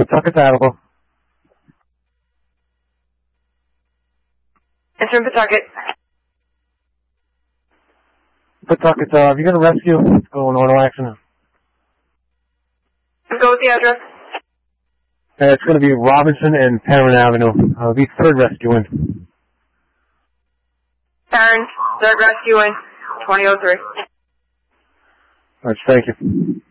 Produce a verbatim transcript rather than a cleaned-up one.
Pawtucket's available. It's from Pawtucket. Pawtucket, uh, have you got a rescue? Oh, an auto accident. Go with the address. Uh, it's going to be Robinson and Perrin Avenue. Uh, the third rescue in. Perrin, third rescue in, twenty oh three. All right, thank you.